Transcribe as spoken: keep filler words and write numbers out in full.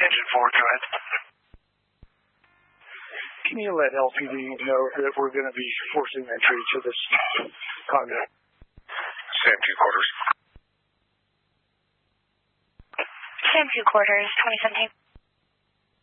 Engine four, go ahead. Can you let L P D know that we're going to be forcing entry to this condo? Sam two quarters. Sam two quarters, twenty seventeen.